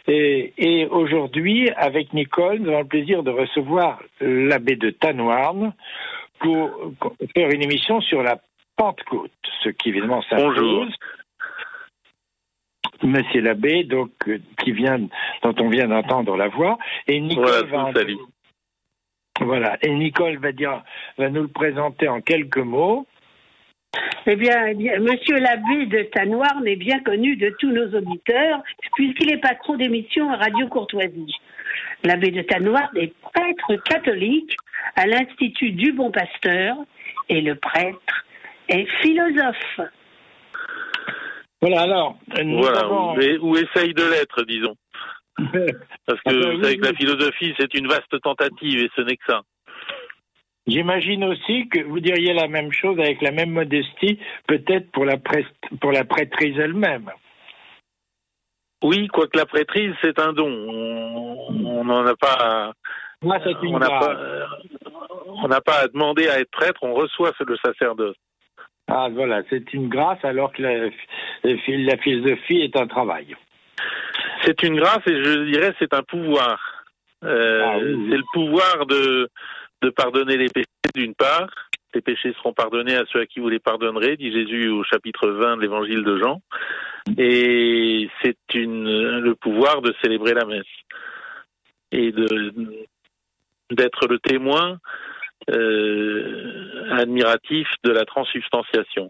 Et aujourd'hui, avec Nicole, nous avons le plaisir de recevoir l'abbé de Tanoirne pour faire une émission sur la Pentecôte, ce qui évidemment s'impose. Bonjour. Monsieur l'abbé, donc dont on vient d'entendre la voix, et Nicole Voilà, et Nicole va nous le présenter en quelques mots. Eh bien, monsieur l'abbé de Tanoirne est bien connu de tous nos auditeurs, puisqu'il est patron d'émission à Radio Courtoisie. L'abbé de Tanoirne est prêtre catholique à l'Institut du Bon Pasteur, et le prêtre est philosophe. Voilà, alors... ou essaye de l'être, disons. Parce que vous savez que la philosophie, c'est une vaste tentative, et ce n'est que ça. J'imagine aussi que vous diriez la même chose avec la même modestie, peut-être pour la prêtrise elle-même. Oui, quoique la prêtrise, c'est un don. On n'en a pas... on n'a pas à demander à être prêtre, on reçoit le sacerdoce. Ah, voilà, c'est une grâce alors que la philosophie est un travail. C'est une grâce et je dirais c'est un pouvoir. C'est le pouvoir de pardonner les péchés d'une part. Les péchés seront pardonnés à ceux à qui vous les pardonnerez, dit Jésus au chapitre 20 de l'évangile de Jean. Et c'est le pouvoir de célébrer la messe. Et d'être le témoin admiratif de la transsubstantiation.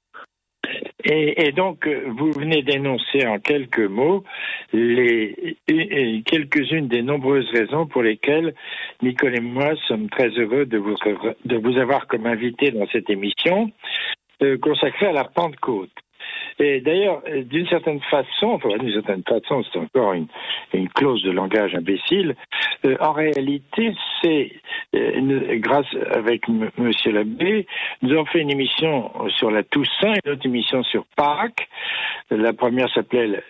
Et donc, vous venez d'énoncer en quelques mots quelques-unes des nombreuses raisons pour lesquelles Nicole et moi sommes très heureux de vous avoir comme invité dans cette émission consacrée à la Pentecôte. Et d'ailleurs, d'une certaine façon, c'est encore une clause de langage imbécile. En réalité, c'est grâce avec Monsieur l'abbé, nous avons fait une émission sur la Toussaint et une autre émission sur Pâques. La première s'appelait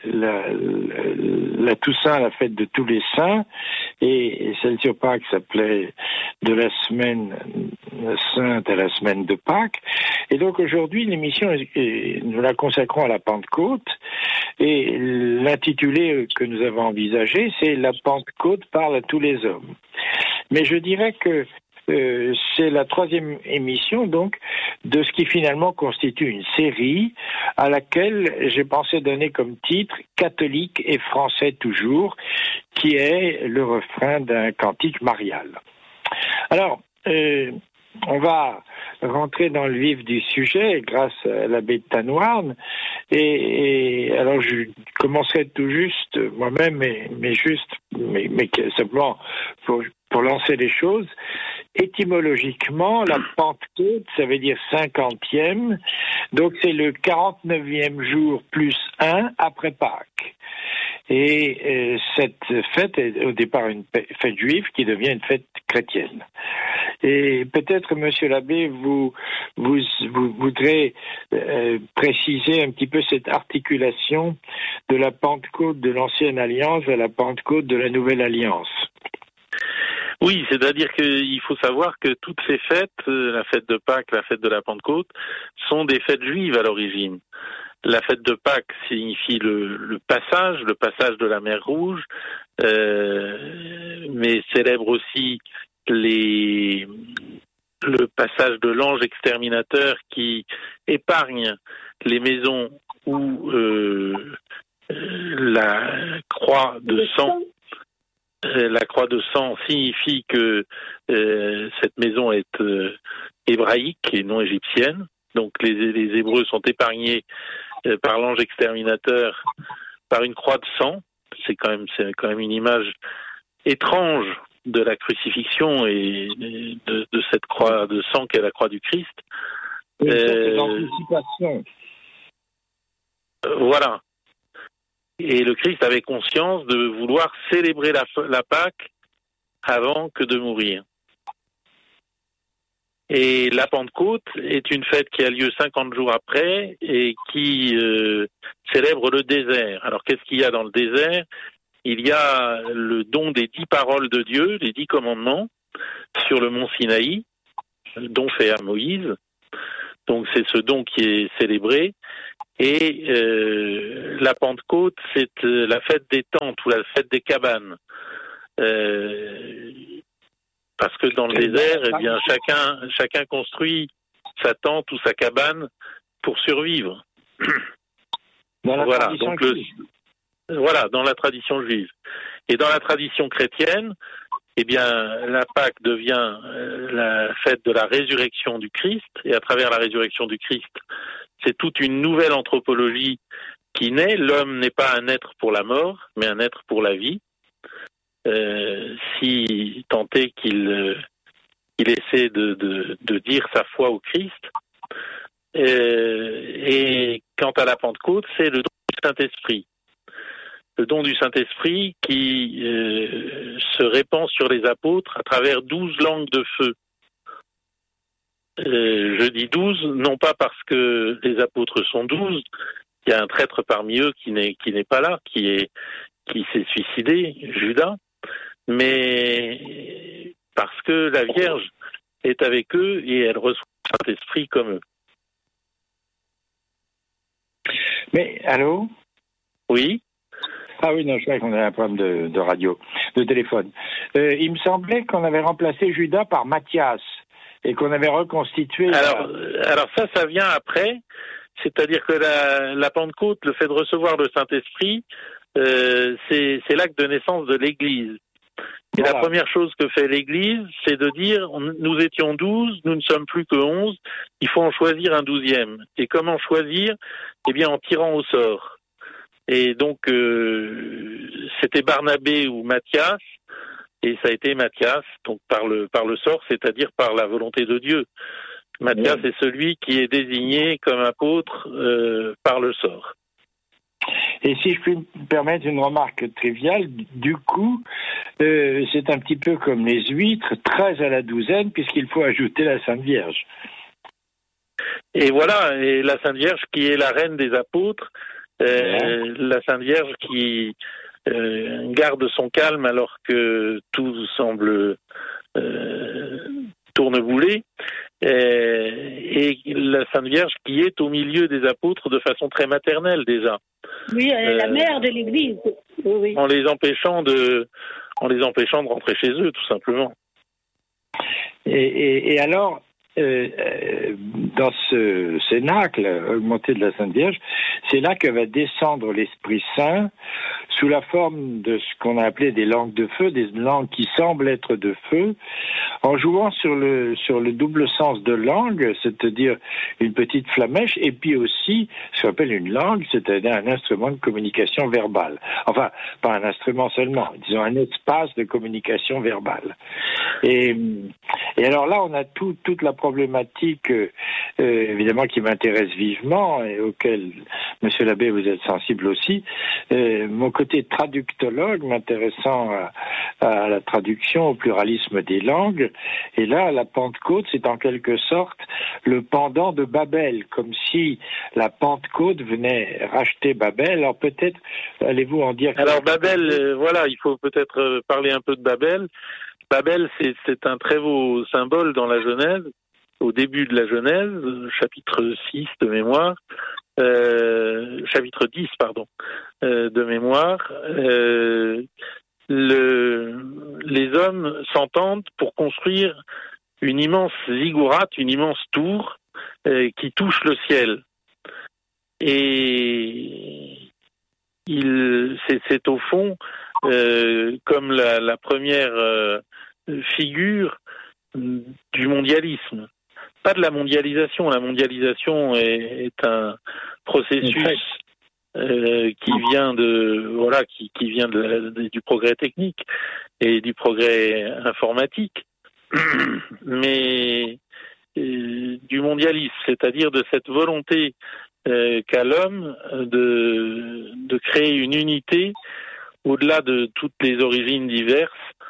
la Toussaint, la fête de tous les saints, et celle sur Pâques s'appelait de la semaine sainte à la semaine de Pâques. Et donc aujourd'hui, l'émission, nous la consacrons à la Pentecôte, et l'intitulé que nous avons envisagé, c'est La Pentecôte parle à tous les hommes. Mais je dirais que c'est la troisième émission, donc, de ce qui finalement constitue une série à laquelle j'ai pensé donner comme titre « Catholique et français toujours », qui est le refrain d'un cantique marial. Alors, on va rentrer dans le vif du sujet grâce à l'abbé de Tanoirne. Et alors, je commencerai tout juste moi-même, mais simplement pour lancer les choses. Étymologiquement, la Pentecôte, ça veut dire 50e. Donc, c'est le 49e jour plus 1 après Pâques. Et cette fête est au départ une fête juive qui devient une fête chrétienne. Et peut-être, monsieur l'abbé, vous voudrez préciser un petit peu cette articulation de la Pentecôte de l'Ancienne Alliance à la Pentecôte de la Nouvelle Alliance. Oui, c'est-à-dire qu'il faut savoir que toutes ces fêtes, la fête de Pâques, la fête de la Pentecôte, sont des fêtes juives à l'origine. La fête de Pâques signifie le passage de la mer Rouge, mais célèbre aussi le passage de l'ange exterminateur qui épargne les maisons où la croix de sang signifie que cette maison est hébraïque et non égyptienne. Donc les Hébreux sont épargnés par l'ange exterminateur par une croix de sang. C'est quand même une image étrange de la crucifixion et de cette croix de sang qu'est la croix du Christ. C'est l'anticipation. Voilà. Et le Christ avait conscience de vouloir célébrer la Pâque avant que de mourir. Et la Pentecôte est une fête qui a lieu 50 jours après et qui célèbre le désert. Alors qu'est-ce qu'il y a dans le désert ? Il y a le don des 10 paroles de Dieu, les 10 commandements, sur le mont Sinaï, don fait à Moïse. Donc c'est ce don qui est célébré. Et la Pentecôte, c'est la fête des tentes ou la fête des cabanes. Parce que dans le désert, eh bien, chacun construit sa tente ou sa cabane pour survivre. Dans la tradition juive. Voilà, dans la tradition juive. Et dans la tradition chrétienne, eh bien, la Pâque devient la fête de la résurrection du Christ. Et à travers la résurrection du Christ, c'est toute une nouvelle anthropologie qui naît. L'homme n'est pas un être pour la mort, mais un être pour la vie. Si tant est qu'il essaie de dire sa foi au Christ. Et quant à la Pentecôte, c'est le don du Saint-Esprit. Le don du Saint-Esprit qui se répand sur les apôtres à travers 12 langues de feu. Je dis 12, non pas parce que les apôtres sont 12, il y a un traître parmi eux qui n'est pas là, qui s'est suicidé, Judas, mais parce que la Vierge est avec eux et elle reçoit le Saint-Esprit comme eux. Mais, allô? Oui? Ah oui, non, je crois qu'on avait un problème de radio, de téléphone. Il me semblait qu'on avait remplacé Judas par Matthias et qu'on avait reconstitué... Alors ça vient après, c'est-à-dire que la Pentecôte, le fait de recevoir le Saint-Esprit, c'est l'acte de naissance de l'Église. Et voilà. La première chose que fait l'Église, c'est de dire, nous étions 12, nous ne sommes plus que 11, il faut en choisir un 12e. Et comment choisir? Eh bien, en tirant au sort. Et donc, c'était Barnabé ou Matthias, et ça a été Matthias, donc par le sort, c'est-à-dire par la volonté de Dieu. Matthias est celui qui est désigné comme apôtre par le sort. Et si je puis me permettre une remarque triviale, du coup, c'est un petit peu comme les huîtres, 13 à la douzaine, puisqu'il faut ajouter la Sainte Vierge. Et voilà, et la Sainte Vierge qui est la reine des apôtres, la Sainte Vierge qui garde son calme alors que tout semble tournebouler, et la Sainte Vierge qui est au milieu des apôtres de façon très maternelle déjà. Oui, elle est la mère de l'Église. Oui. En les empêchant de rentrer chez eux, tout simplement. Et alors, dans ce cénacle augmenté de la Sainte Vierge, c'est là que va descendre l'Esprit Saint sous la forme de ce qu'on a appelé des langues de feu, des langues qui semblent être de feu, en jouant sur le double sens de langue, c'est-à-dire une petite flamèche, et puis aussi ce qu'on appelle une langue, c'est-à-dire un instrument de communication verbale. Enfin, pas un instrument seulement, disons un espace de communication verbale. Et alors là, on a toute la problématique, évidemment, qui m'intéresse vivement et auquel, Monsieur l'abbé, vous êtes sensible aussi. Mon côté traductologue, m'intéressant à la traduction, au pluralisme des langues. Et là, la Pentecôte, c'est en quelque sorte le pendant de Babel, comme si la Pentecôte venait racheter Babel. Alors peut-être, allez-vous en dire... Alors Babel, voilà, il faut peut-être parler un peu de Babel. Babel, c'est un très beau symbole dans la Genèse, au début de la Genèse, chapitre 6 de mémoire, chapitre 10, pardon, de mémoire. Les hommes s'entendent pour construire une immense ziggourate, une immense tour qui touche le ciel. Et c'est au fond comme la première figure du mondialisme. Pas de la mondialisation. La mondialisation est un processus qui vient qui vient du progrès technique et du progrès informatique, mais du mondialisme, c'est-à-dire de cette volonté qu'a l'homme de créer une unité au-delà de toutes les origines diverses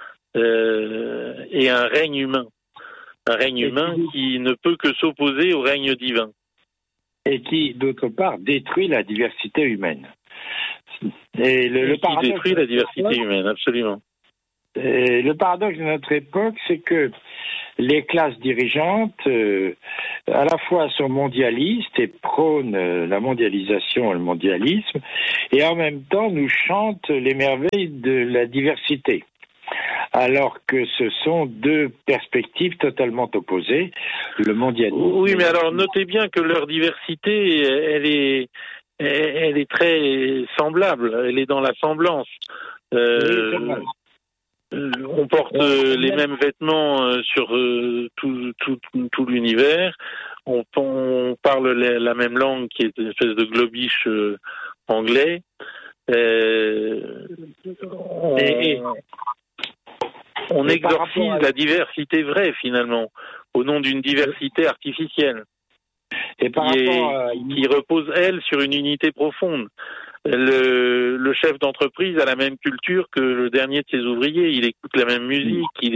et un règne humain. Un règne humain qui ne peut que s'opposer au règne divin. Et qui, d'autre part, détruit la diversité humaine. Et le paradoxe qui détruit la diversité humaine, absolument. Et le paradoxe de notre époque, c'est que les classes dirigeantes, à la fois sont mondialistes et prônent la mondialisation et le mondialisme, et en même temps nous chantent les merveilles de la diversité. Alors que ce sont deux perspectives totalement opposées. Le mondialisme. Oui, mais alors notez bien que leur diversité, elle est très semblable. Elle est dans la semblance. On porte les mêmes vêtements sur tout l'univers. On parle la même langue qui est une espèce de globish anglais. On exorcise la diversité vraie, finalement, au nom d'une diversité artificielle, qui repose, elle, sur une unité profonde. Le chef d'entreprise a la même culture que le dernier de ses ouvriers. Il écoute la même musique, il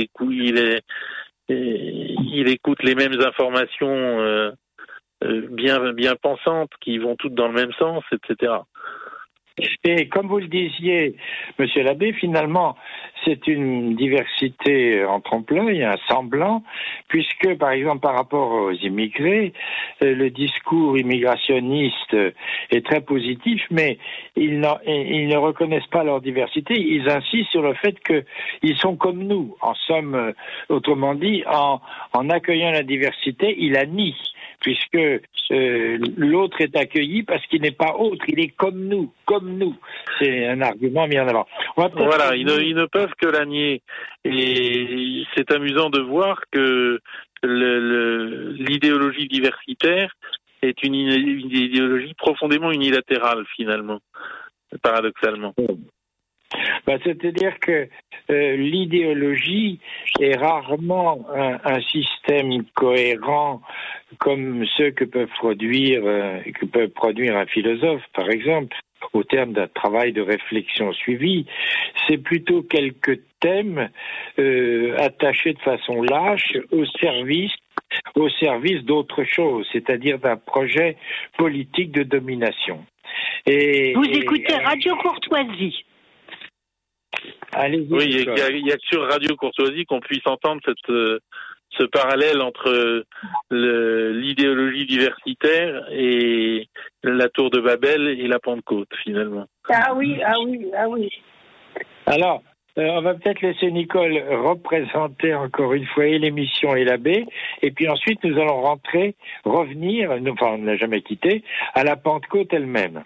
écoute les mêmes informations bien pensantes qui vont toutes dans le même sens, etc. Et comme vous le disiez, Monsieur l'abbé, finalement, c'est une diversité en trompe-l'œil, un semblant, puisque, par exemple, par rapport aux immigrés, le discours immigrationniste est très positif, mais ils ne reconnaissent pas leur diversité. Ils insistent sur le fait qu'ils sont comme nous. En somme, autrement dit, en accueillant la diversité, ils la nient, puisque l'autre est accueilli parce qu'il n'est pas autre, il est comme nous. C'est un argument mis en avant. Voilà, ils ne peuvent que la nier. Et c'est amusant de voir que l'idéologie diversitaire est une idéologie profondément unilatérale, finalement, paradoxalement. C'est-à-dire que l'idéologie est rarement un système cohérent comme ceux que peut produire un philosophe, par exemple, au terme d'un travail de réflexion suivi. C'est plutôt quelques thèmes attachés de façon lâche au service d'autre chose, c'est-à-dire d'un projet politique de domination. Vous écoutez Radio Courtoisie. Allez-y, oui, il y a que sur Radio Courtoisie qu'on puisse entendre ce parallèle entre l'idéologie diversitaire et la tour de Babel et la Pentecôte, finalement. Ah oui. Alors, on va peut-être laisser Nicole représenter encore une fois et l'émission et l'abbé, et puis ensuite nous allons revenir, on ne l'a jamais quitté, à la Pentecôte elle-même.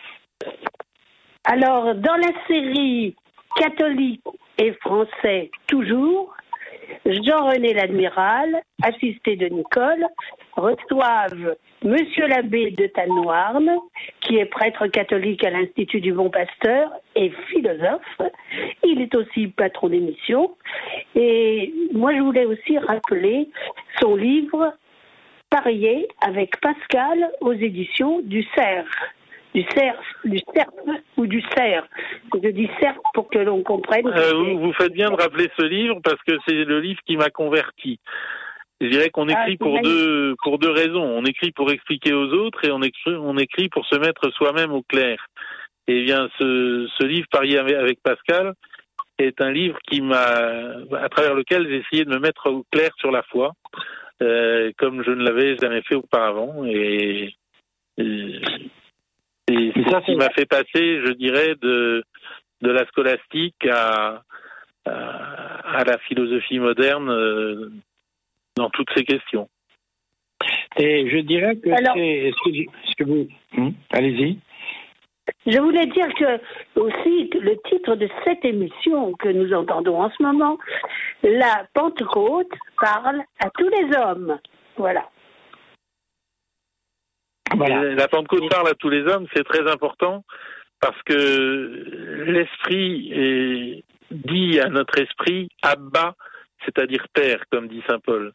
Alors, dans la série Catholique et français toujours, Jean-René l'Admiral, assisté de Nicole, reçoivent Monsieur l'abbé de Tanoirne, qui est prêtre catholique à l'Institut du Bon Pasteur et philosophe. Il est aussi patron d'émission. Et moi, je voulais aussi rappeler son livre « Parier avec Pascal » aux éditions du Cerf. Du cerf ou du cerf. Je dis cerf pour que l'on comprenne. Vous faites bien de rappeler ce livre parce que c'est le livre qui m'a converti. Je dirais qu'on écrit pour deux raisons. On écrit pour expliquer aux autres et on écrit pour se mettre soi-même au clair. Et bien, ce livre Parier avec Pascal est un livre à travers lequel j'ai essayé de me mettre au clair sur la foi, comme je ne l'avais jamais fait auparavant. Et c'est ça qui m'a fait passer, je dirais, de la scolastique à la philosophie moderne dans toutes ces questions. Et je dirais que est-ce que vous... Allez-y. Je voulais dire que aussi le titre de cette émission que nous entendons en ce moment, la Pentecôte parle à tous les hommes. Voilà. La Pentecôte parle à tous les hommes, c'est très important parce que l'esprit dit à notre esprit Abba, c'est-à-dire Père, comme dit saint Paul.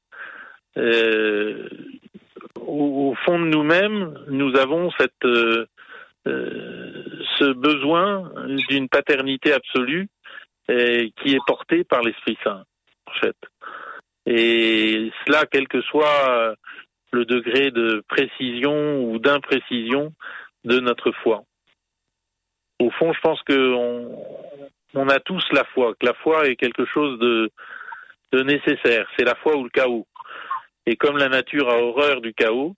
Au fond de nous-mêmes, nous avons ce besoin d'une paternité absolue qui est portée par l'Esprit Saint, en fait. Et cela, quel que soit le degré de précision ou d'imprécision de notre foi. Au fond, je pense qu'on a tous la foi, que la foi est quelque chose de de nécessaire. C'est la foi ou le chaos. Et comme la nature a horreur du chaos,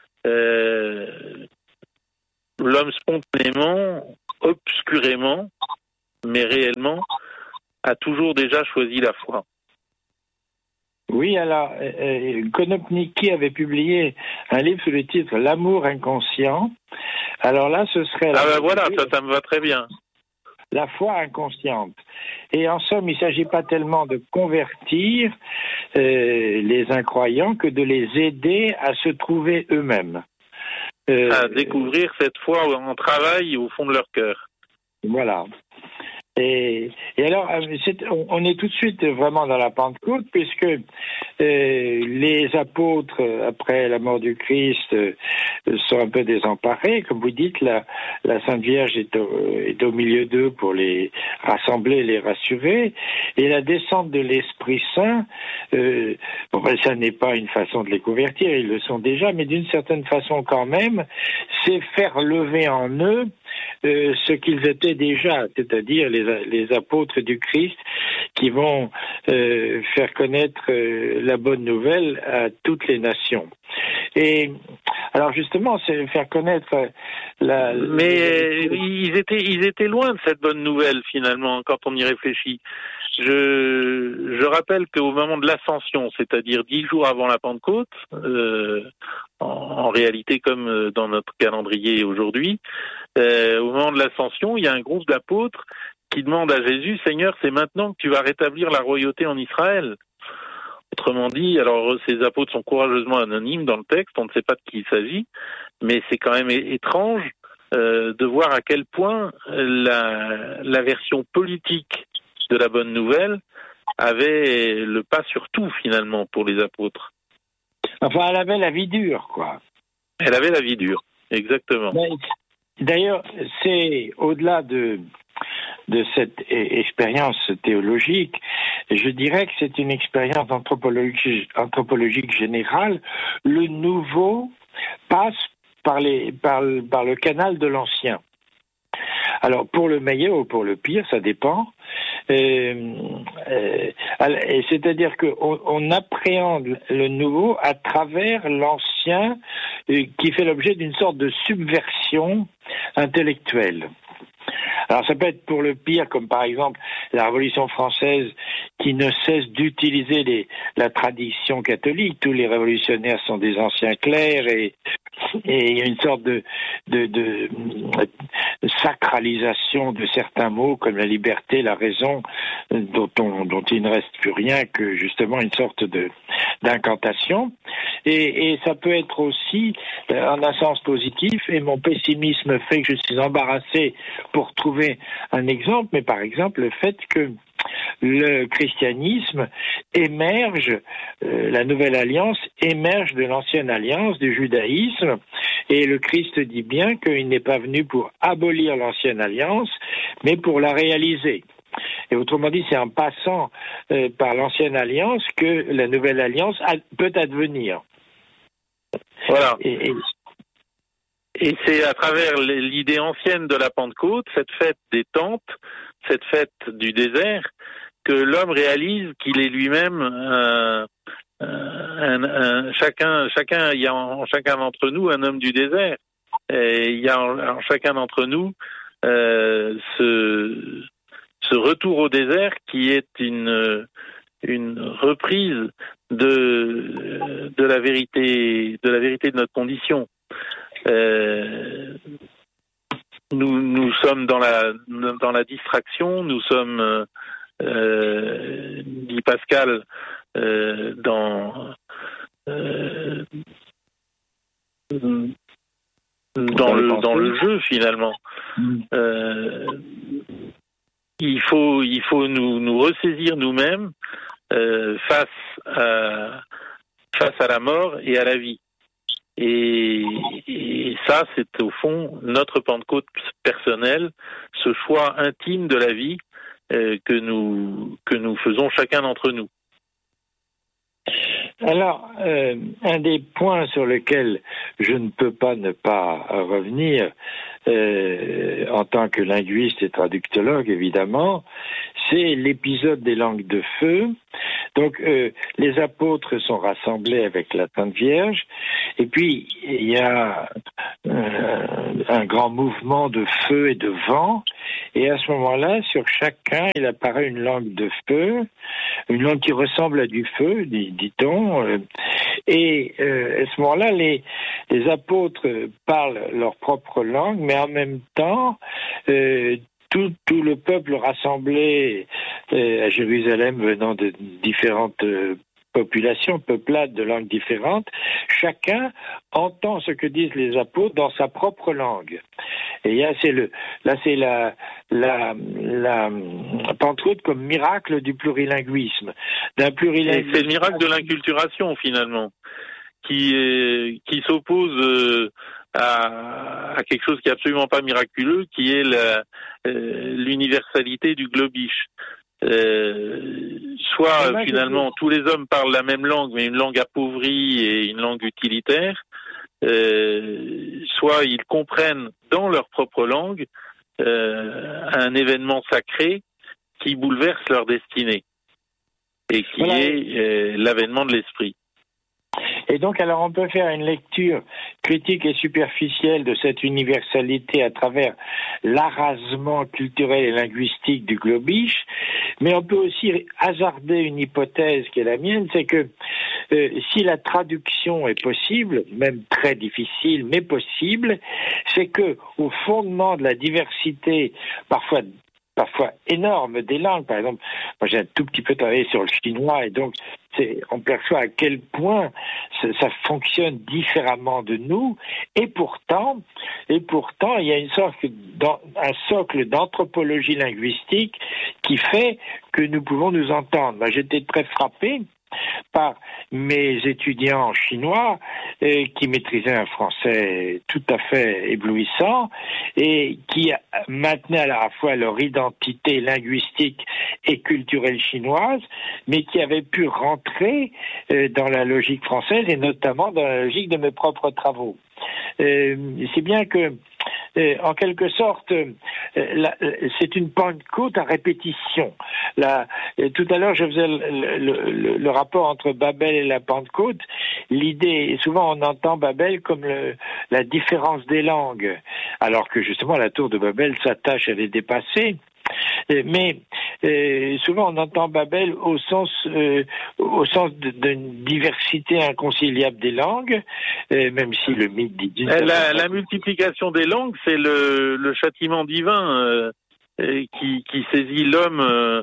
l'homme spontanément, obscurément, mais réellement, a toujours déjà choisi la foi. Oui, alors, Konopnicki avait publié un livre sous le titre « L'amour inconscient ». Alors là, ce serait... voilà, ça me va très bien. La foi inconsciente. Et en somme, il ne s'agit pas tellement de convertir les incroyants que de les aider à se trouver eux-mêmes. À découvrir cette foi en travail au fond de leur cœur. Voilà. Et alors, on est tout de suite vraiment dans la Pentecôte, puisque les apôtres, après la mort du Christ, sont un peu désemparés. Comme vous dites, la Sainte Vierge est au milieu d'eux pour les rassembler, les rassurer. Et la descente de l'Esprit Saint, ça n'est pas une façon de les convertir, ils le sont déjà, mais d'une certaine façon quand même, c'est faire lever en eux ce qu'ils étaient déjà, c'est-à-dire les apôtres du Christ qui vont faire connaître la bonne nouvelle à toutes les nations. Et alors justement, c'est faire connaître Mais ils étaient loin de cette bonne nouvelle finalement quand on y réfléchit. Je rappelle qu'au moment de l'Ascension, c'est-à-dire 10 jours avant la Pentecôte, en réalité comme dans notre calendrier aujourd'hui, au moment de l'Ascension, il y a un groupe d'apôtres qui demandent à Jésus, Seigneur, c'est maintenant que tu vas rétablir la royauté en Israël. Autrement dit, alors ces apôtres sont courageusement anonymes dans le texte, on ne sait pas de qui il s'agit, mais c'est quand même étrange de voir à quel point la version politique de la bonne nouvelle avait le pas sur tout finalement pour les apôtres. Enfin, elle avait la vie dure, quoi. Elle avait la vie dure, exactement. Mais, d'ailleurs, c'est au-delà de cette expérience théologique, je dirais que c'est une expérience anthropologique générale. Le nouveau passe par le canal de l'ancien. Alors, pour le meilleur ou pour le pire, ça dépend. C'est-à-dire qu'on appréhende le nouveau à travers l'ancien qui fait l'objet d'une sorte de subversion intellectuelle. Alors ça peut être pour le pire, comme par exemple la Révolution française qui ne cesse d'utiliser la tradition catholique. Tous les révolutionnaires sont des anciens clercs et il y a une sorte de sacralisation de certains mots comme la liberté, la raison, dont il ne reste plus rien que justement une sorte d'incantation. Et ça peut être aussi en un sens positif, et mon pessimisme fait que je suis embarrassé pour trouver un exemple, mais par exemple le fait que le christianisme émerge, la nouvelle alliance émerge de l'ancienne alliance, du judaïsme, et le Christ dit bien qu'il n'est pas venu pour abolir l'ancienne alliance, mais pour la réaliser. Et autrement dit, c'est en passant par l'ancienne alliance que la nouvelle alliance peut advenir. Voilà. Et c'est à travers l'idée ancienne de la Pentecôte, cette fête des tentes, cette fête du désert, que l'homme réalise qu'il est lui-même il y a en chacun d'entre nous un homme du désert. Et il y a en chacun d'entre nous ce retour au désert qui est une reprise de la vérité de notre condition. Nous sommes dans la distraction, nous sommes dit Pascal dans le jeu finalement. Il faut nous ressaisir nous-mêmes face à la mort et à la vie. Et ça, c'est au fond notre Pentecôte personnelle, ce choix intime de la vie que nous faisons chacun d'entre nous. Alors, un des points sur lesquels je ne peux pas ne pas revenir, en tant que linguiste et traductologue, évidemment, c'est l'épisode des langues de feu, Donc, les apôtres sont rassemblés avec la Sainte Vierge, et puis il y a un grand mouvement de feu et de vent, et à ce moment-là, sur chacun, il apparaît une langue de feu, une langue qui ressemble à du feu, dit-on, et à ce moment-là, les apôtres parlent leur propre langue, mais en même temps, tout le peuple rassemblé à Jérusalem venant de différentes populations, peuplades de langues différentes, chacun entend ce que disent les apôtres dans sa propre langue. Et là, c'est la Pentecôte comme miracle du plurilinguisme. C'est le miracle de l'inculturation, finalement, qui s'oppose à quelque chose qui est absolument pas miraculeux, qui est l'universalité du globish. Soit finalement tous les hommes parlent la même langue, mais une langue appauvrie et une langue utilitaire, soit ils comprennent dans leur propre langue un événement sacré qui bouleverse leur destinée et qui est l'avènement de l'esprit. Et donc, alors, on peut faire une lecture critique et superficielle de cette universalité à travers l'arasement culturel et linguistique du globish, mais on peut aussi hasarder une hypothèse qui est la mienne, c'est que si la traduction est possible, même très difficile, mais possible, c'est que au fondement de la diversité, parfois énorme des langues. Par exemple, moi j'ai un tout petit peu travaillé sur le chinois et donc on perçoit à quel point ça fonctionne différemment de nous et pourtant il y a un socle d'anthropologie linguistique qui fait que nous pouvons nous entendre. Moi, j'étais très frappé par mes étudiants chinois qui maîtrisaient un français tout à fait éblouissant et qui maintenaient à la fois leur identité linguistique et culturelle chinoise, mais qui avaient pu rentrer dans la logique française et notamment dans la logique de mes propres travaux. C'est bien que en quelque sorte, c'est une Pentecôte à répétition. Tout à l'heure, je faisais le rapport entre Babel et la Pentecôte. L'idée, souvent on entend Babel comme la différence des langues, alors que justement la tour de Babel s'attache à les dépasser. Mais souvent on entend Babel au sens d'une diversité inconciliable des langues, même si le mythe dit la multiplication des langues, c'est le châtiment divin qui saisit l'homme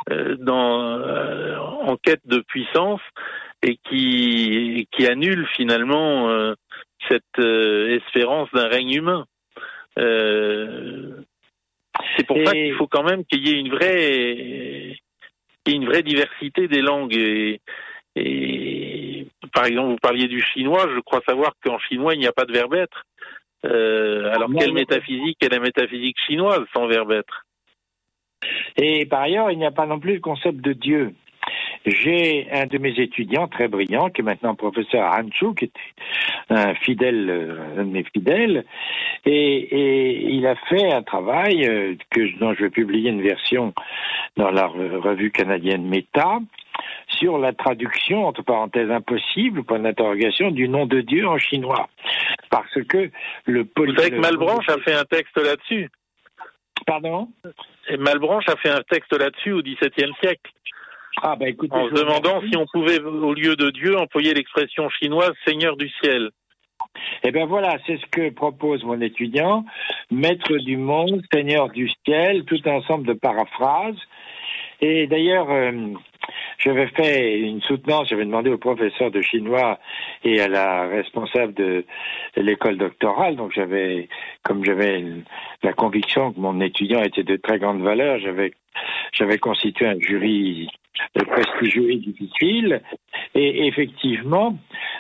en quête de puissance et qui annule finalement cette espérance d'un règne humain. C'est pour ça qu'il faut quand même qu'il y ait une vraie diversité des langues. Et par exemple, vous parliez du chinois, je crois savoir qu'en chinois, il n'y a pas de verbe être. Alors quelle métaphysique est la métaphysique chinoise sans verbe être? Et par ailleurs, il n'y a pas non plus le concept de Dieu. J'ai un de mes étudiants très brillant, qui est maintenant professeur à Hangzhou, qui était un de mes fidèles, et il a fait un travail dont je vais publier une version dans la revue canadienne Méta, sur la traduction, entre parenthèses impossible, point d'interrogation, du nom de Dieu en chinois. Parce que Vous savez que Malebranche a fait un texte là-dessus. Pardon? Et Malebranche a fait un texte là-dessus au XVIIe siècle. Ah, bah, écoutez, en se demandant si on pouvait, au lieu de Dieu, employer l'expression chinoise « Seigneur du ciel ». Eh bien voilà, c'est ce que propose mon étudiant, Maître du monde, Seigneur du ciel, tout un ensemble de paraphrases. Et d'ailleurs, j'avais fait une soutenance, j'avais demandé au professeur de chinois et à la responsable de l'école doctorale, donc comme j'avais la conviction que mon étudiant était de très grande valeur, j'avais constitué un jury prestigieux et difficile, et effectivement,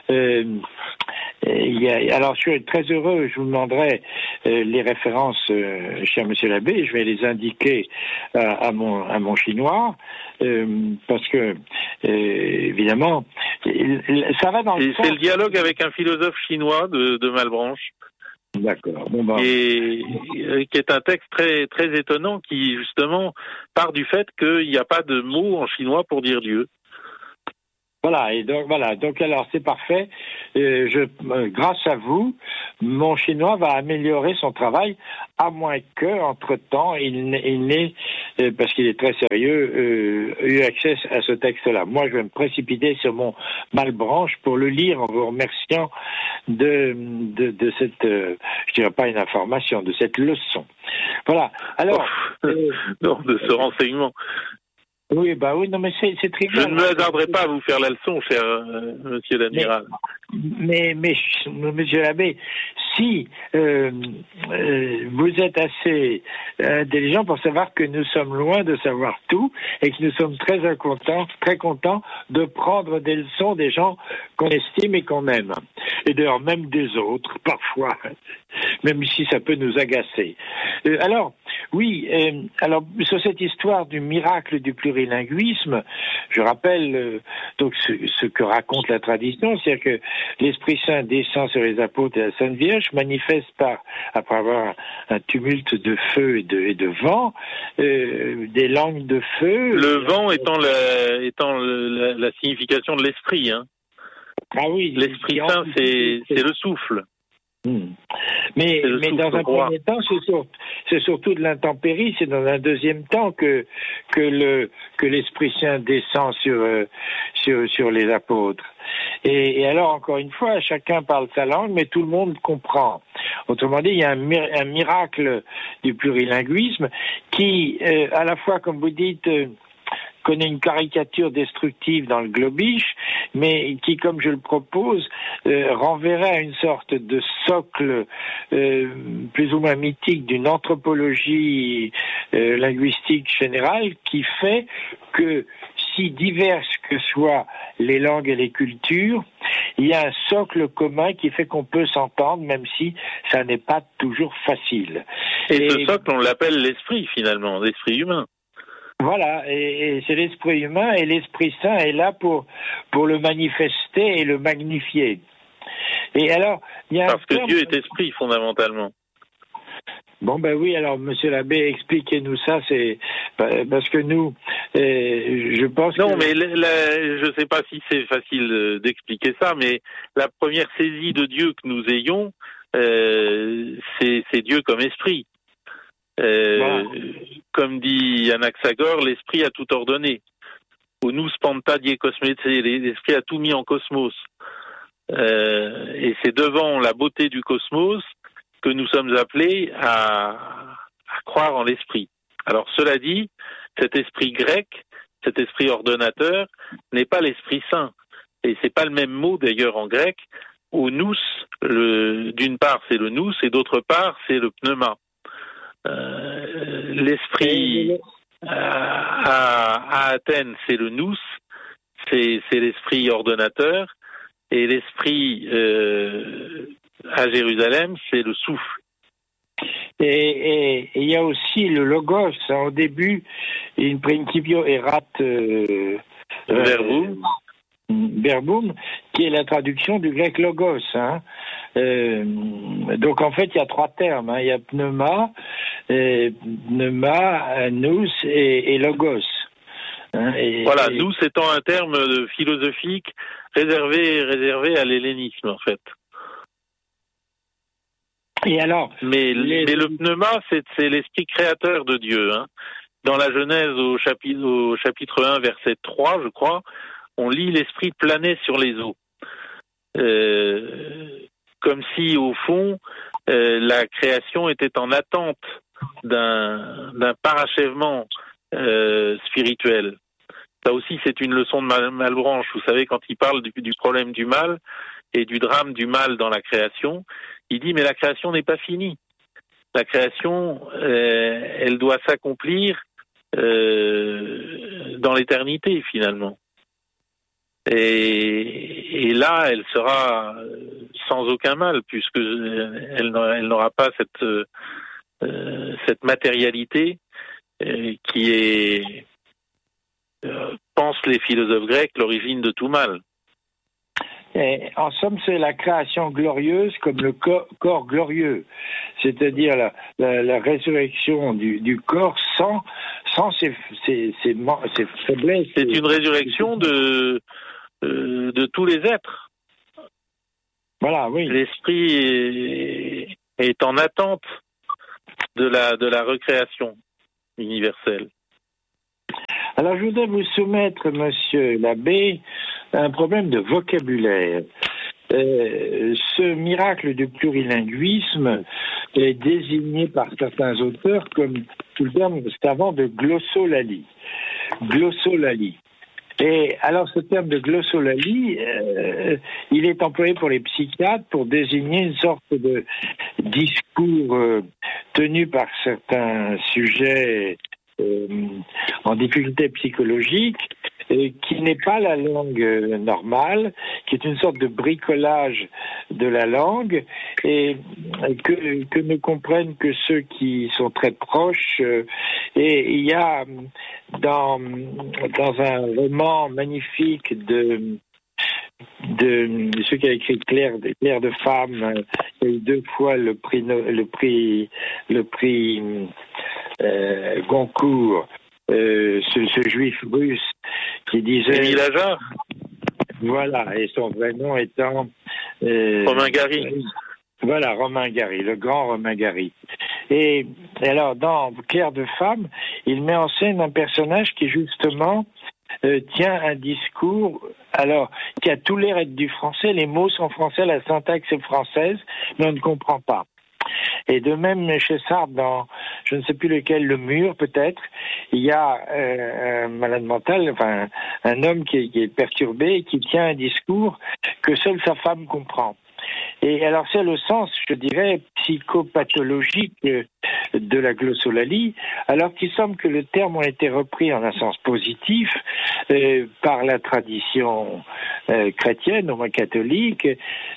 alors je suis très heureux, je vous demanderai les références, cher monsieur l'abbé, je vais les indiquer à mon chinois, parce que évidemment, ça va dans le sens. C'est le dialogue avec un philosophe chinois de Malebranche. D'accord. Et qui est un texte très très étonnant qui justement part du fait qu'il n'y a pas de mot en chinois pour dire Dieu. Donc alors c'est parfait. Grâce à vous, mon chinois va améliorer son travail, à moins que, entre-temps, il n'ait, parce qu'il est très sérieux, eu accès à ce texte-là. Moi, je vais me précipiter sur mon Malebranche pour le lire en vous remerciant de cette, je dirais pas une information, de cette leçon. Voilà. Alors, non, de ce renseignement. Oui, non, mais c'est très bien. Je ne m'hasarderai pas à vous faire la leçon, cher monsieur l'amiral. Mais monsieur l'abbé, si vous êtes assez intelligent pour savoir que nous sommes loin de savoir tout et que nous sommes très contents de prendre des leçons des gens qu'on estime et qu'on aime. Et d'ailleurs même des autres, parfois, même si ça peut nous agacer. Alors, sur cette histoire du miracle du plurilinguisme, je rappelle donc ce que raconte la tradition, c'est-à-dire que l'Esprit Saint descend sur les apôtres et la Sainte Vierge, manifeste après avoir un tumulte de feu et de vent, des langues de feu. Le vent étant la signification de l'esprit, hein. Ah oui. L'Esprit Saint, c'est le souffle. Mais dans un premier temps, c'est surtout de l'intempérie. C'est dans un deuxième temps que l'Esprit Saint descend sur les apôtres. Et alors, encore une fois, chacun parle sa langue, mais tout le monde comprend. Autrement dit, il y a un miracle du plurilinguisme qui, à la fois, comme vous dites, connaît une caricature destructive dans le globish, mais qui, comme je le propose, renverrait à une sorte de socle plus ou moins mythique d'une anthropologie linguistique générale qui fait que, si diverses que soient les langues et les cultures, il y a un socle commun qui fait qu'on peut s'entendre, même si ça n'est pas toujours facile. Et ce socle, on l'appelle l'esprit, finalement, l'esprit humain. Voilà, et c'est l'esprit humain, et l'Esprit Saint est là pour le manifester et le magnifier. Et alors, il y a parce que Dieu est esprit, fondamentalement. Bon, oui, alors, monsieur l'abbé, expliquez-nous ça, c'est parce que nous, je pense non, mais je ne sais pas si c'est facile d'expliquer ça, mais la première saisie de Dieu que nous ayons, c'est Dieu comme esprit. Comme dit Anaxagore, l'esprit a tout ordonné. Unus panta die cosmete, l'esprit a tout mis en cosmos. Et c'est devant la beauté du cosmos que nous sommes appelés à croire en l'esprit. Alors cela dit, cet esprit grec, cet esprit ordonnateur, n'est pas l'Esprit Saint. Et c'est pas le même mot d'ailleurs en grec. Au nous, d'une part c'est le nous et d'autre part c'est le pneuma. L'esprit à Athènes, c'est le nous, c'est l'esprit ordonnateur, et l'esprit à Jérusalem, c'est le souffle. Et il y a aussi le logos. Au début, in principio erat verbum, qui est la traduction du grec logos. Donc en fait, il y a trois termes. Il y a pneuma, nous et logos. Voilà, nous étant un terme philosophique réservé à l'hellénisme en fait. Et alors, mais le pneuma, c'est l'esprit créateur de Dieu. Dans la Genèse au chapitre 1, verset 3, je crois, on lit l'esprit planait sur les eaux. Comme si, au fond, la création était en attente d'un parachèvement spirituel. Ça aussi, c'est une leçon de Malebranche. Vous savez, quand il parle du problème du mal et du drame du mal dans la création, il dit, mais la création n'est pas finie. La création, elle doit s'accomplir dans l'éternité, finalement. Et là, elle sera sans aucun mal, puisque elle n'aura pas cette matérialité qui est, pensent les philosophes grecs, l'origine de tout mal. Et en somme, c'est la création glorieuse comme le corps glorieux, c'est-à-dire la résurrection du corps sans ses faiblesses. C'est une résurrection de tous les êtres. Voilà, oui. L'esprit est en attente de la recréation universelle. Alors, je voudrais vous soumettre, monsieur l'abbé, un problème de vocabulaire. Ce miracle du plurilinguisme est désigné par certains auteurs comme, sous le terme savant, de glossolalie. Glossolalie. Et alors, ce terme de glossolalie, il est employé pour les psychiatres pour désigner une sorte de discours tenu par certains sujets en difficulté psychologique, qui n'est pas la langue normale, qui est une sorte de bricolage de la langue, et que ne comprennent que ceux qui sont très proches. Et il y a dans un roman magnifique de ceux qui a écrit Claire de femme, il y a eu 2 fois le prix Goncourt, ce juif russe qui disait... Émile Ajar. Voilà, et son vrai nom étant... Romain Gary. Voilà, Romain Gary, le grand Romain Gary. Et alors, dans Claire de femme, il met en scène un personnage qui, justement, tient un discours, alors, qui a tout l'air d'être du français, les mots sont français, la syntaxe est française, mais on ne comprend pas. Et de même, chez Sartre, dans, je ne sais plus lequel, Le Mur, peut-être, il y a un malade mental, enfin, un homme qui est perturbé et qui tient un discours que seule sa femme comprend. Et alors, c'est le sens, je dirais, psychopathologique de la glossolalie, alors qu'il semble que le terme a été repris en un sens positif par la tradition chrétienne, au moins catholique,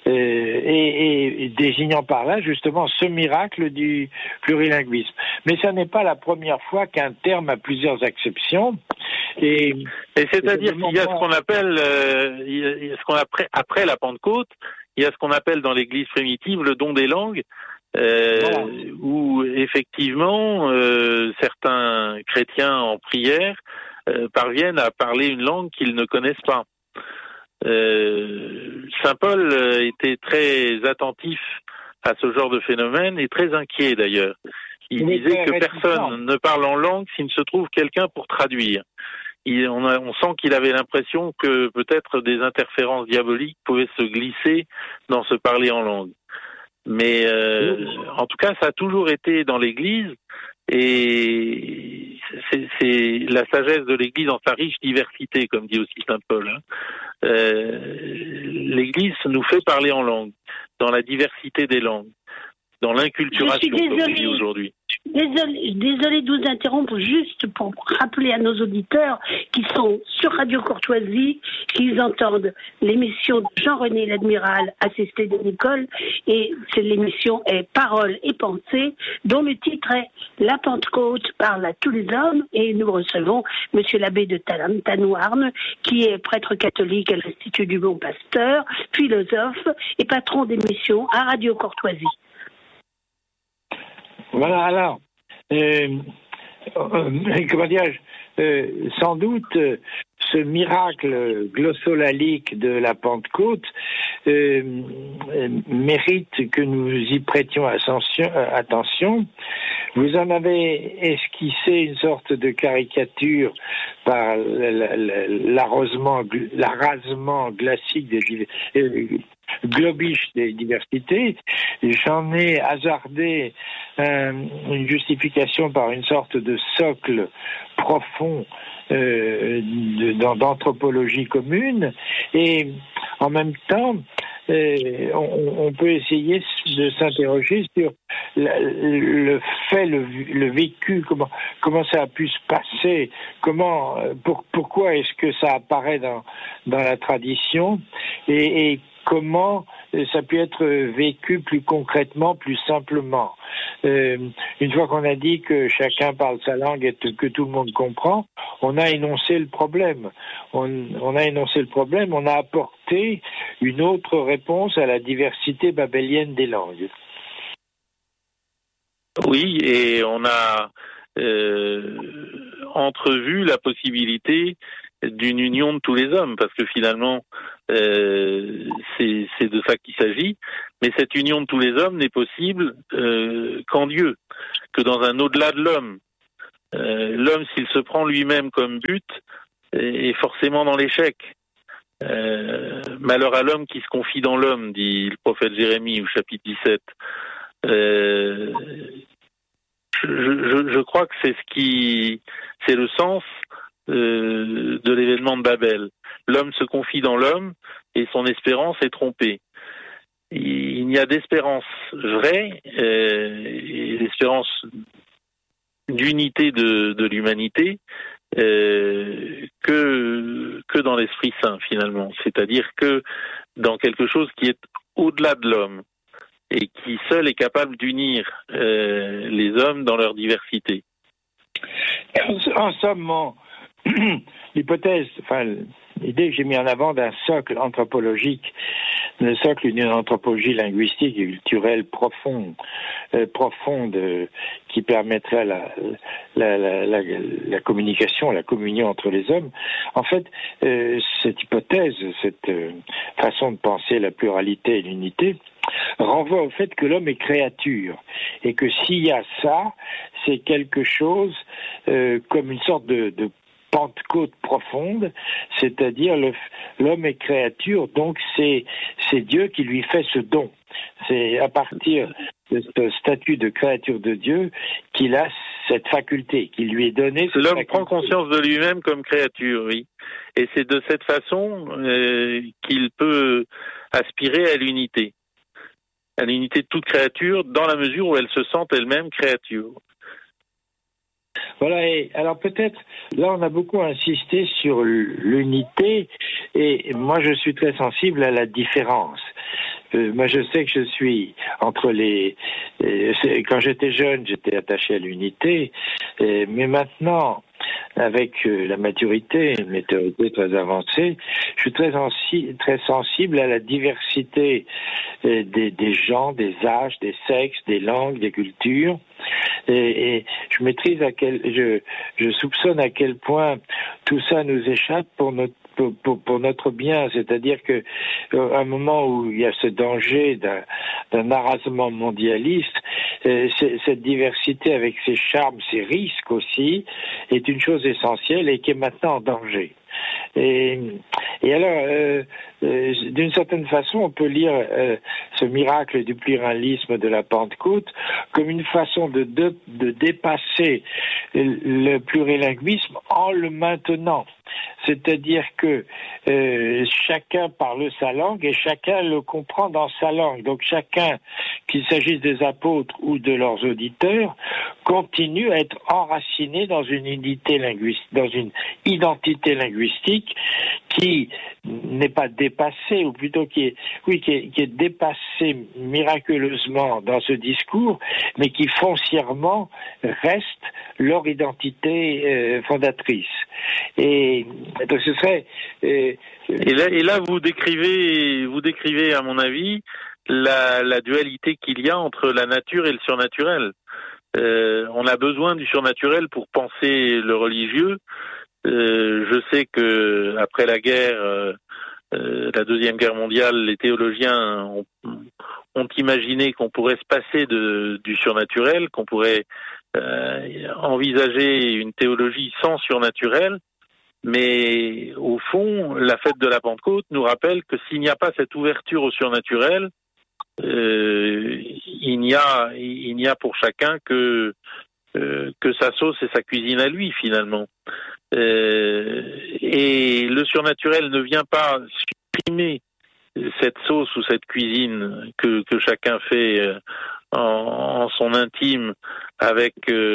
et désignant par là justement ce miracle du plurilinguisme. Mais ça n'est pas la première fois qu'un terme a plusieurs acceptions. Et c'est-à-dire qu'il y a ce qu'on appelle, après la Pentecôte, il y a ce qu'on appelle dans l'Église primitive le don des langues, voilà. Où effectivement certains chrétiens en prière parviennent à parler une langue qu'ils ne connaissent pas. Saint Paul était très attentif à ce genre de phénomène et très inquiet d'ailleurs. Il disait que personne ne parle en langue s'il ne se trouve quelqu'un pour traduire. On sent qu'il avait l'impression que peut-être des interférences diaboliques pouvaient se glisser dans ce parler en langue. Mais en tout cas, ça a toujours été dans l'Église, et c'est la sagesse de l'Église dans sa riche diversité, comme dit aussi Saint Paul. L'Église nous fait parler en langue, dans la diversité des langues, dans l'inculturation, comme on dit aujourd'hui. Désolée de vous interrompre, juste pour rappeler à nos auditeurs qui sont sur Radio Courtoisie, qu'ils entendent l'émission de Jean-René l'Admiral, assisté de Nicole, et l'émission est Paroles et Pensées, dont le titre est La Pentecôte parle à tous les hommes, et nous recevons Monsieur l'abbé de Tanouarne, qui est prêtre catholique à l'Institut du Bon Pasteur, philosophe et patron d'émission à Radio Courtoisie. Voilà, alors, comment dirais-je, sans doute, ce miracle glossolalique de la Pentecôte mérite que nous y prêtions attention. Vous en avez esquissé une sorte de caricature par l'arasement glacique globiche des diversités. J'en ai hasardé une justification par une sorte de socle profond d'anthropologie commune, et en même temps on peut essayer de s'interroger sur le fait, le vécu, comment ça a pu se passer, pourquoi est-ce que ça apparaît dans la tradition, et comment ça peut être vécu plus concrètement, plus simplement. Une fois qu'on a dit que chacun parle sa langue et que tout le monde comprend, on a énoncé le problème. On a apporté une autre réponse à la diversité babélienne des langues. Oui, et on a entrevu la possibilité d'une union de tous les hommes, parce que finalement, c'est de ça qu'il s'agit. Mais cette union de tous les hommes n'est possible qu'en Dieu, que dans un au-delà de l'homme. L'homme, s'il se prend lui-même comme but, est forcément dans l'échec. Malheur à l'homme qui se confie dans l'homme, dit le prophète Jérémie au chapitre 17. Je crois que c'est le sens de l'événement de Babel. L'homme se confie dans l'homme et son espérance est trompée. Il n'y a d'espérance vraie, et l'espérance d'unité de l'humanité que dans l'Esprit Saint finalement, c'est-à-dire que dans quelque chose qui est au-delà de l'homme et qui seul est capable d'unir les hommes dans leur diversité. En somme, l'hypothèse, l'idée que j'ai mis en avant d'un socle anthropologique, le socle d'une anthropologie linguistique et culturelle profonde, qui permettrait la communication, la communion entre les hommes. En fait, cette hypothèse, cette façon de penser la pluralité et l'unité, renvoie au fait que l'homme est créature et que s'il y a ça, c'est quelque chose comme une sorte de Pentecôte profonde, c'est-à-dire l'homme est créature, donc c'est Dieu qui lui fait ce don. C'est à partir de ce statut de créature de Dieu qu'il a cette faculté, qui lui est donnée. L'homme prend conscience de lui-même comme créature, oui. Et c'est de cette façon qu'il peut aspirer à l'unité de toute créature, dans la mesure où elle se sent elle-même créature. Voilà, et alors peut-être, là on a beaucoup insisté sur l'unité, et moi je suis très sensible à la différence. Moi je sais que je suis entre quand j'étais jeune, j'étais attaché à l'unité, mais maintenant, avec la maturité, une maturité très avancée, je suis très sensible à la diversité des gens, des âges, des sexes, des langues, des cultures. Et je maîtrise je soupçonne à quel point tout ça nous échappe pour notre bien, c'est-à-dire que à un moment où il y a ce danger d'un arrasement mondialiste, cette diversité avec ses charmes, ses risques aussi, est une chose essentielle et qui est maintenant en danger. Et alors, d'une certaine façon, on peut lire ce miracle du pluralisme de la Pentecôte comme une façon de dépasser le plurilinguisme en le maintenant. C'est-à-dire que chacun parle sa langue et chacun le comprend dans sa langue. Donc chacun, qu'il s'agisse des apôtres ou de leurs auditeurs, continue à être enraciné dans une identité linguistique qui n'est pas dépassée, ou plutôt qui est dépassée miraculeusement dans ce discours, mais qui foncièrement reste leur identité fondatrice. Et donc ce serait... Et là, vous décrivez, à mon avis, la dualité qu'il y a entre la nature et le surnaturel. On a besoin du surnaturel pour penser le religieux. Je sais que après la guerre, la Deuxième Guerre mondiale, les théologiens ont imaginé qu'on pourrait se passer du surnaturel, qu'on pourrait envisager une théologie sans surnaturel. Mais au fond, la fête de la Pentecôte nous rappelle que s'il n'y a pas cette ouverture au surnaturel, il n'y a pour chacun que sa sauce et sa cuisine à lui finalement. Et le surnaturel ne vient pas supprimer cette sauce ou cette cuisine que chacun fait en son intime avec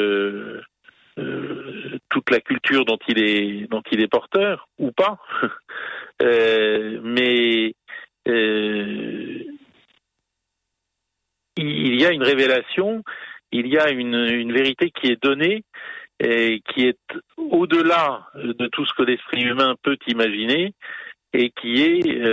toute la culture dont il est porteur ou pas. Mais il y a une révélation, il y a une vérité qui est donnée et qui est au-delà de tout ce que l'esprit humain peut imaginer et qui est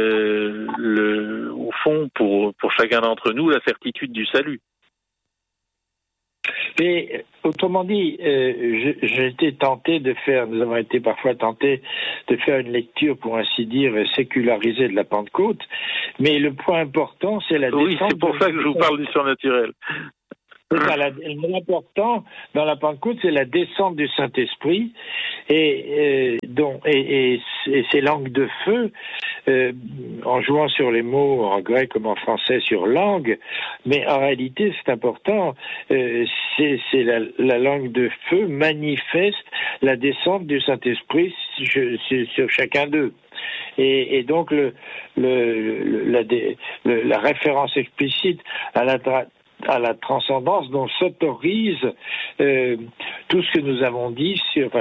au fond pour chacun d'entre nous la certitude du salut. Et autrement dit, j'ai été tenté nous avons été parfois tentés de faire une lecture, pour ainsi dire, sécularisée de la Pentecôte, mais le point important, c'est la descente. Oui, c'est pour ça que je vous parle du surnaturel. L'important dans la Pentecôte, c'est la descente du Saint-Esprit et ces langues de feu, en jouant sur les mots en grec comme en français sur langue, mais en réalité, c'est important, c'est la langue de feu manifeste la descente du Saint-Esprit sur chacun d'eux. Et donc la référence explicite à la transcendance dont s'autorise tout ce que nous avons dit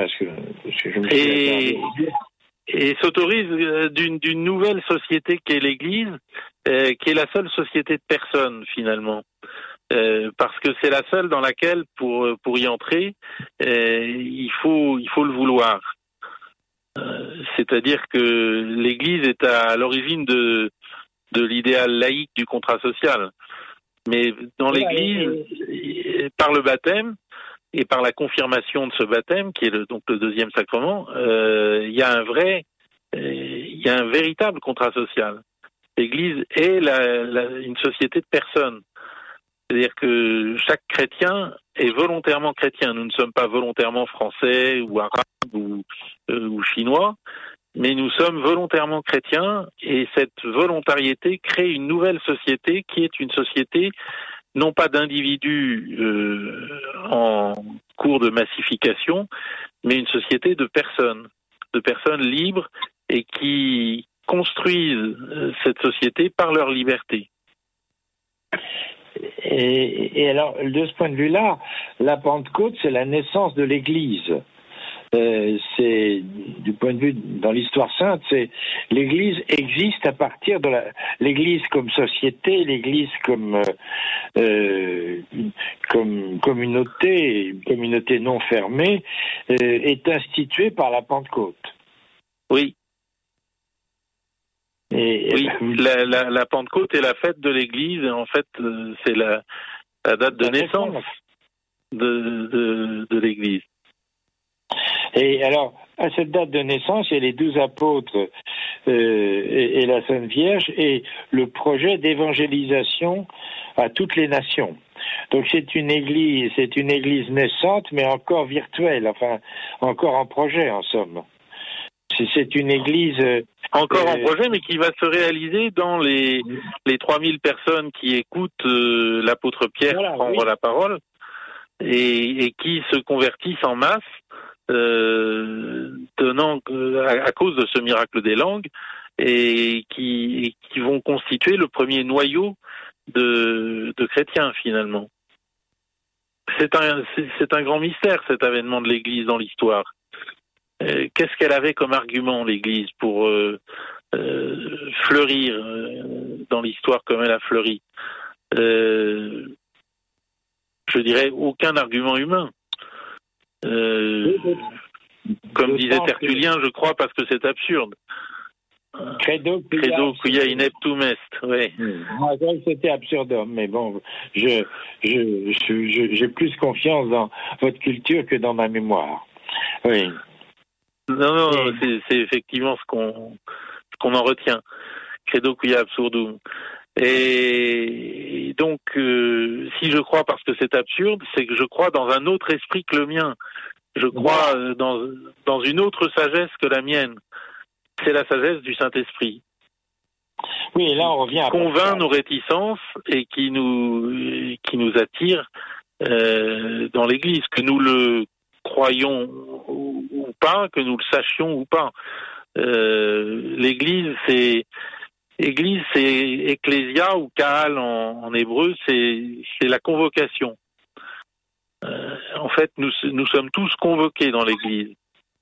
et s'autorise d'une nouvelle société qu'est l'Église, qui est la seule société de personnes finalement, parce que c'est la seule dans laquelle pour y entrer il faut le vouloir. C'est-à-dire que l'Église est à l'origine de l'idéal laïque du contrat social. Mais dans l'Église, par le baptême et par la confirmation de ce baptême, qui est donc le deuxième sacrement, il y a un véritable contrat social. L'Église est une société de personnes. C'est-à-dire que chaque chrétien est volontairement chrétien. Nous ne sommes pas volontairement français ou arabes ou chinois, mais nous sommes volontairement chrétiens, et cette volontariété crée une nouvelle société qui est une société non pas d'individus en cours de massification, mais une société de personnes libres et qui construisent cette société par leur liberté. Et alors, de ce point de vue-là, la Pentecôte, c'est la naissance de l'Église. C'est du point de vue dans l'histoire sainte, c'est l'Église existe à partir de l'Église comme société, l'Église comme communauté non fermée, est instituée par la Pentecôte. Oui. Oui, la Pentecôte est la fête de l'Église, et en fait, c'est la date de naissance de l'Église. Et alors, à cette date de naissance, il y a les 12 apôtres et la Sainte Vierge et le projet d'évangélisation à toutes les nations. Donc c'est une église naissante, mais encore virtuelle, enfin encore en projet en somme. C'est une église encore en projet, mais qui va se réaliser dans les 3000 personnes qui écoutent l'apôtre Pierre prendre la parole et qui se convertissent en masse. À cause de ce miracle des langues, et qui vont constituer le premier noyau de chrétiens finalement. C'est un grand mystère, cet avènement de l'Église dans l'histoire. Qu'est-ce qu'elle avait comme argument, l'Église, pour fleurir dans l'histoire comme elle a fleuri? Je dirais aucun argument humain. Comme disait Tertullien, je crois, parce que c'est absurde. Credo quia ineptum est. Oui. Moi, c'était absurdum, mais bon, j'ai plus confiance dans votre culture que dans ma mémoire. Oui. Non, c'est effectivement ce qu'on en retient. Credo quia absurdum. Et donc, si je crois parce que c'est absurde, c'est que je crois dans un autre esprit que le mien. Je crois dans une autre sagesse que la mienne. C'est la sagesse du Saint-Esprit. Oui, et là on revient à convainc nos réticences et qui nous attire dans l'Église, que nous le croyons ou pas, que nous le sachions ou pas. L'Église, c'est ecclésia ou kahal en hébreu, c'est la convocation. En fait, nous sommes tous convoqués dans l'Église.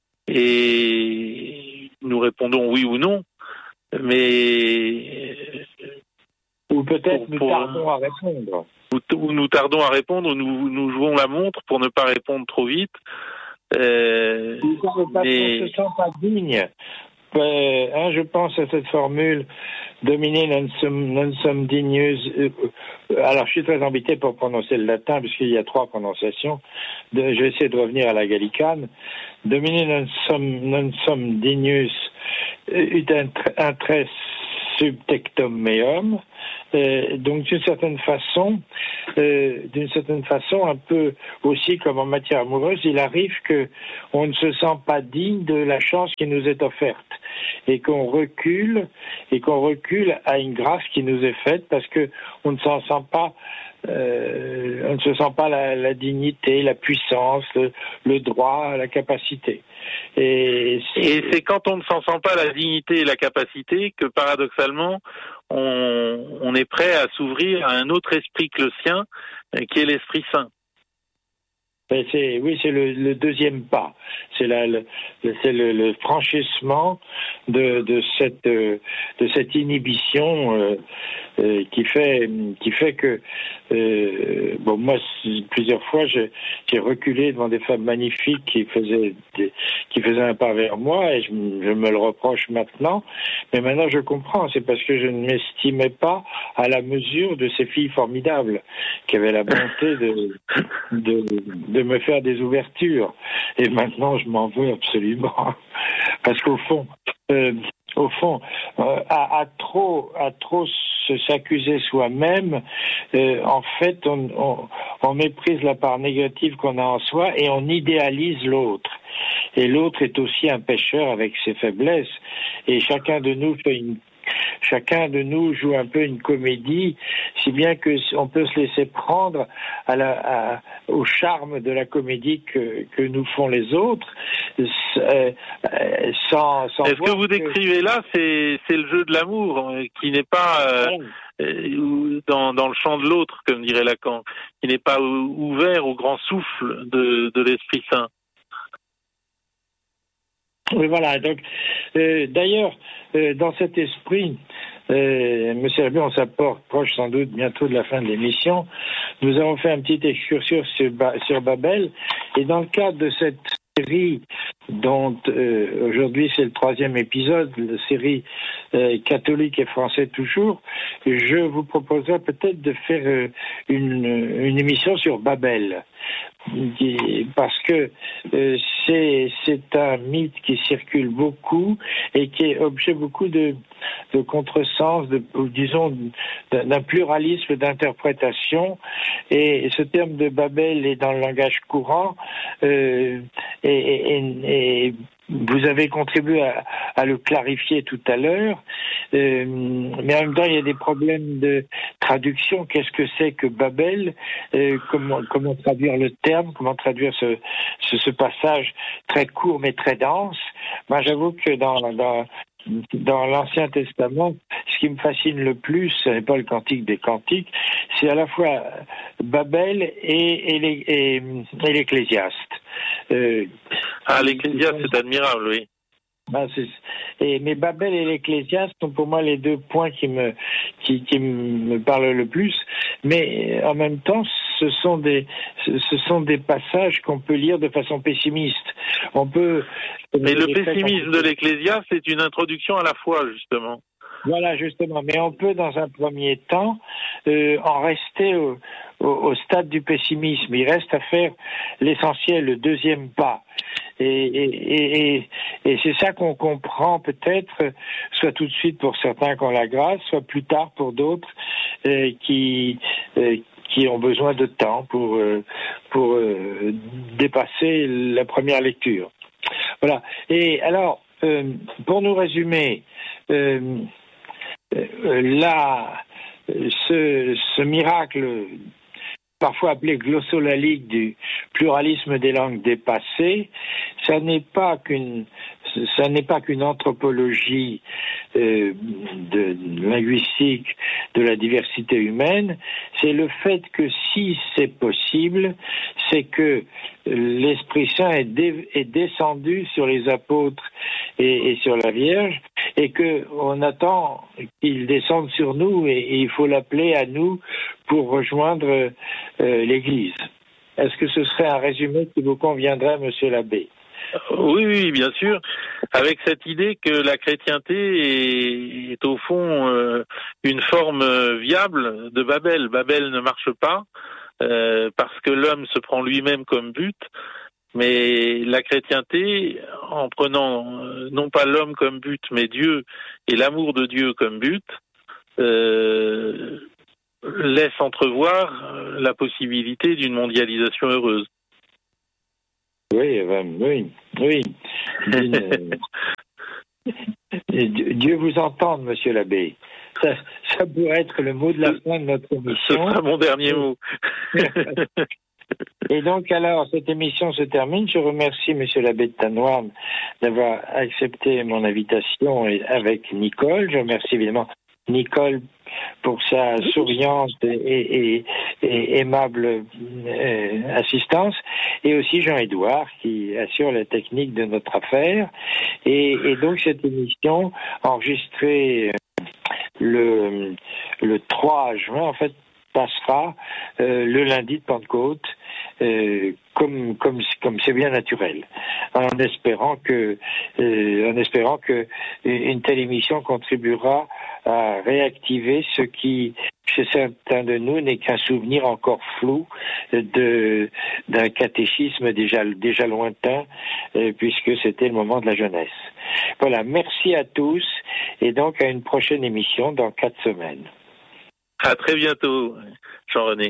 Et nous répondons oui ou non, mais... Ou peut-être nous tardons à répondre. Ou nous tardons à répondre, ou nous jouons la montre pour ne pas répondre trop vite. Parce qu'on ne se sent pas digne Je pense à cette formule Domine non sum dignus. Alors, je suis très embêté pour prononcer le latin, puisqu'il y a 3 prononciations. Je vais essayer de revenir à la gallicane. Domine non sum dignus ut intres subtectum meum. Donc d'une certaine façon, un peu aussi comme en matière amoureuse, il arrive que on ne se sent pas digne de la chance qui nous est offerte et qu'on recule à une grâce qui nous est faite parce que on ne s'en sent pas. On ne se sent pas la dignité, la puissance, le droit, la capacité. Et c'est quand on ne s'en sent pas la dignité et la capacité que paradoxalement on est prêt à s'ouvrir à un autre esprit que le sien, qui est l'Esprit Saint. C'est le deuxième pas. C'est le franchissement de cette inhibition qui fait que moi plusieurs fois j'ai reculé devant des femmes magnifiques qui faisaient un pas vers moi et je me le reproche maintenant. Mais maintenant je comprends. C'est parce que je ne m'estimais pas à la mesure de ces filles formidables qui avaient la bonté de me faire des ouvertures. Et maintenant, je m'en veux absolument. Parce qu'au fond, à trop s'accuser soi-même, en fait, on méprise la part négative qu'on a en soi et on idéalise l'autre. Et l'autre est aussi un pécheur avec ses faiblesses. Et chacun de nous joue un peu une comédie, si bien que on peut se laisser prendre au charme de la comédie que nous font les autres, sans. Est-ce que vous décrivez là, c'est le jeu de l'amour qui n'est pas dans le champ de l'autre, comme dirait Lacan, qui n'est pas ouvert au grand souffle de l'Esprit Saint. Oui, voilà. Donc, d'ailleurs, dans cet esprit, Monsieur Labbé, on s'approche sans doute bientôt de la fin de l'émission. Nous avons fait une petite excursion sur Babel, et dans le cadre de cette série dont aujourd'hui c'est le 3e épisode, la série catholique et français toujours, je vous proposerai peut-être de faire une émission sur Babel. Parce que c'est un mythe qui circule beaucoup et qui est objet beaucoup de contresens, disons d'un pluralisme d'interprétation. Et ce terme de Babel est dans le langage courant et vous avez contribué à le clarifier tout à l'heure, mais en même temps il y a des problèmes de traduction. Qu'est-ce que c'est que Babel? Comment traduire le terme? Comment traduire ce passage très court mais très dense? Moi, j'avoue que dans l'Ancien Testament, ce qui me fascine le plus, ce n'est pas le Cantique des Cantiques, c'est à la fois Babel et l'Ecclésiaste. L'Ecclésiaste, c'est admirable, oui. Mais Babel et l'Ecclésiaste sont pour moi les 2 points qui me parlent le plus. Mais en même temps, ce sont des passages qu'on peut lire de façon pessimiste. Mais le pessimisme de l'Ecclésiaste, c'est une introduction à la foi, justement. Voilà, justement. Mais on peut, dans un premier temps, en rester au stade du pessimisme. Il reste à faire l'essentiel, le deuxième pas. Et c'est ça qu'on comprend peut-être, soit tout de suite pour certains qui ont la grâce, soit plus tard pour d'autres qui ont besoin de temps pour dépasser la première lecture. Voilà. Et alors, pour nous résumer, ce miracle, parfois appelé glossolalique du pluralisme des langues dépassées, ça n'est pas qu'une anthropologie linguistique de la diversité humaine, c'est le fait que si c'est possible, c'est que l'Esprit Saint est descendu sur les apôtres et sur la Vierge, et qu'on attend qu'il descende sur nous, et il faut l'appeler à nous pour rejoindre l'Église. Est-ce que ce serait un résumé qui vous conviendrait, Monsieur l'abbé? Oui, bien sûr, avec cette idée que la chrétienté est au fond une forme viable de Babel. Babel ne marche pas parce que l'homme se prend lui-même comme but, mais la chrétienté, en prenant non pas l'homme comme but, mais Dieu et l'amour de Dieu comme but, laisse entrevoir la possibilité d'une mondialisation heureuse. Oui. Dieu vous entende, monsieur l'abbé. Ça pourrait être le mot de la fin de notre émission. Ce sera mon dernier mot. Et donc, alors, cette émission se termine. Je remercie monsieur l'abbé de Tanoirne d'avoir accepté mon invitation avec Nicole. Je remercie évidemment Nicole pour sa souriante et aimable assistance, et aussi Jean-Édouard qui assure la technique de notre affaire. Et donc cette émission enregistrée le 3 juin, en fait, passera le lundi de Pentecôte, comme c'est bien naturel, en espérant que une telle émission contribuera à réactiver ce qui, chez certains de nous, n'est qu'un souvenir encore flou d'un catéchisme déjà lointain, puisque c'était le moment de la jeunesse. Voilà, merci à tous, et donc à une prochaine émission dans 4 semaines. À très bientôt, Jean-René.